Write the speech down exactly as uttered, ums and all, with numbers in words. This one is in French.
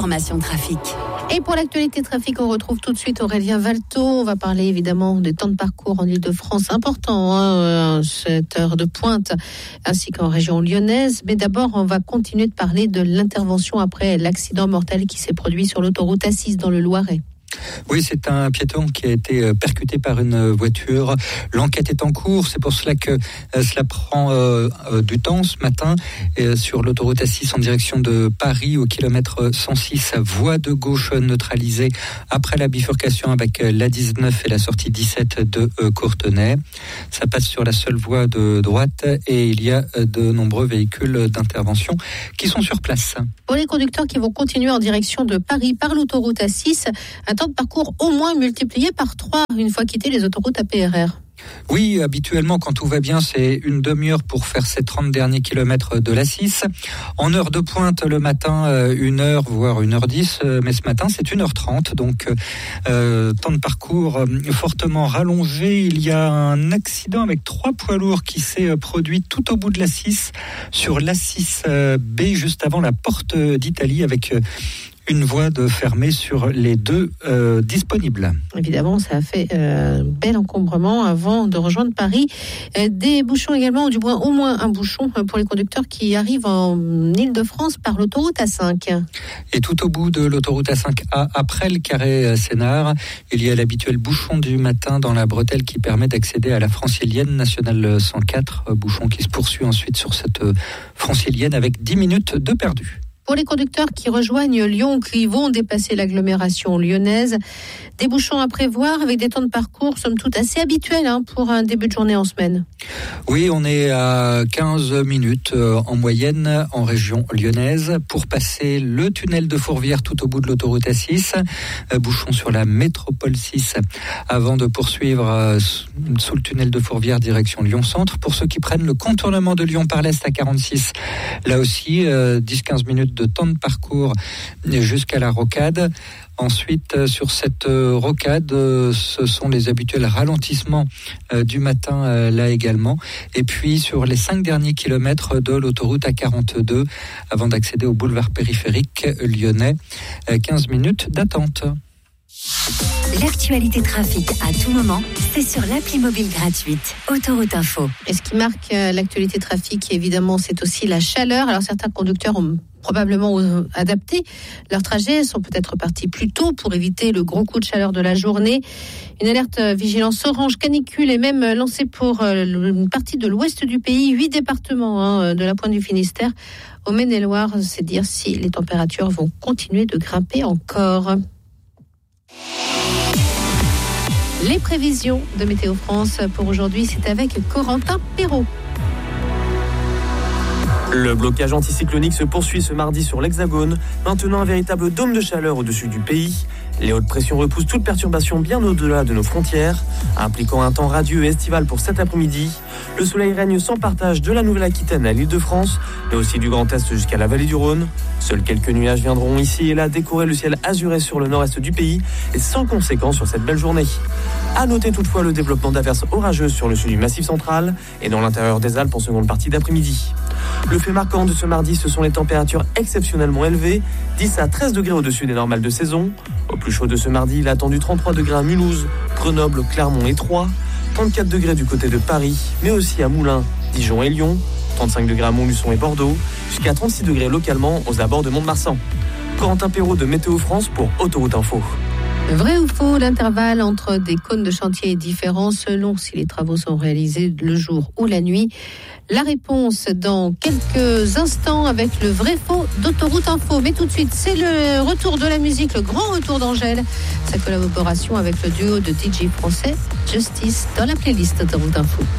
l'information trafic. Et pour l'actualité trafic, on retrouve tout de suite Aurélien Valto. On va parler évidemment des temps de parcours en Ile-de-France, important, hein, cette heure de pointe, ainsi qu'en région lyonnaise. Mais d'abord, on va continuer de parler de l'intervention après l'accident mortel qui s'est produit sur l'autoroute A six dans le Loiret. Oui, c'est un piéton qui a été percuté par une voiture. L'enquête est en cours, c'est pour cela que euh, cela prend euh, euh, du temps ce matin. Et sur l'autoroute A six en direction de Paris, au kilomètre cent six, voie de gauche neutralisée après la bifurcation avec l'A dix-neuf et la sortie dix-sept de euh, Courtenay. Ça passe sur la seule voie de droite et il y a de nombreux véhicules d'intervention qui sont sur place. Pour les conducteurs qui vont continuer en direction de Paris par l'autoroute A six, un temps de parcours au moins multiplié par trois une fois quitté les autoroutes A P R R. Oui, habituellement, quand tout va bien, c'est une demi-heure pour faire ces trente derniers kilomètres de l'A six. En heure de pointe, le matin, une heure, voire une heure dix. Mais ce matin, c'est une heure trente. Donc, euh, temps de parcours fortement rallongé. Il y a un accident avec trois poids lourds qui s'est produit tout au bout de l'A six, sur l'A six B, juste avant la porte d'Italie, avec une voie de fermée sur les deux euh, disponibles. Évidemment, ça a fait euh, bel encombrement avant de rejoindre Paris. Euh, des bouchons également, ou du moins au moins un bouchon pour les conducteurs qui arrivent en Ile-de-France par l'autoroute A cinq. Et tout au bout de l'autoroute A cinq A, après le carré Sénart, il y a l'habituel bouchon du matin dans la bretelle qui permet d'accéder à la francilienne nationale cent quatre, bouchon qui se poursuit ensuite sur cette francilienne avec dix minutes de perdu. Pour les conducteurs qui rejoignent Lyon ou qui vont dépasser l'agglomération lyonnaise, des bouchons à prévoir avec des temps de parcours, somme toute, assez habituels hein, pour un début de journée en semaine. Oui, on est à quinze minutes en moyenne en région lyonnaise pour passer le tunnel de Fourvière tout au bout de l'autoroute A six, bouchon sur la métropole six avant de poursuivre sous le tunnel de Fourvière direction Lyon-Centre. Pour ceux qui prennent le contournement de Lyon par l'Est à quarante-six, là aussi dix à quinze minutes de temps de parcours jusqu'à la rocade. Ensuite, sur cette rocade, ce sont les habituels ralentissements du matin là également. Et puis sur les cinq derniers kilomètres de l'autoroute A quarante-deux, avant d'accéder au boulevard périphérique lyonnais, quinze minutes d'attente. L'actualité trafic à tout moment, c'est sur l'appli mobile gratuite Autoroute Info. Et ce qui marque l'actualité trafic, évidemment, c'est aussi la chaleur. Alors certains conducteurs ont probablement adapté leurs trajets, sont peut-être partis plus tôt pour éviter le gros coup de chaleur de la journée. Une alerte vigilance orange canicule est même lancée pour une partie de l'ouest du pays, huit départements hein, de la pointe du Finistère. Au Maine-et-Loire, c'est dire si les températures vont continuer de grimper encore. Les prévisions de Météo France pour aujourd'hui, c'est avec Corentin Perrault. Le blocage anticyclonique se poursuit ce mardi sur l'Hexagone, maintenant un véritable dôme de chaleur au-dessus du pays. Les hautes pressions repoussent toute perturbation bien au-delà de nos frontières, impliquant un temps radieux et estival pour cet après-midi. Le soleil règne sans partage de la Nouvelle-Aquitaine à l'Île-de-France, mais aussi du Grand Est jusqu'à la vallée du Rhône. Seuls quelques nuages viendront ici et là décorer le ciel azuré sur le nord-est du pays, et sans conséquence sur cette belle journée. À noter toutefois le développement d'averses orageuses sur le sud du Massif central et dans l'intérieur des Alpes en seconde partie d'après-midi. Le fait marquant de ce mardi, ce sont les températures exceptionnellement élevées, dix à treize degrés au-dessus des normales de saison. Au plus chaud de ce mardi, il a attendu trente-trois degrés à Mulhouse, Grenoble, Clermont et Troyes, trente-quatre degrés du côté de Paris, mais aussi à Moulins, Dijon et Lyon, trente-cinq degrés à Montluçon et Bordeaux, jusqu'à trente-six degrés localement aux abords de Mont-de-Marsan. Corentin Perrault de Météo France pour Autoroute Info. Vrai ou faux, l'intervalle entre des cônes de chantier est différent selon si les travaux sont réalisés le jour ou la nuit. La réponse dans quelques instants avec le vrai faux d'Autoroute Info. Mais tout de suite, c'est le retour de la musique, le grand retour d'Angèle. Sa collaboration avec le duo de D J français Justice dans la playlist Autoroute Info.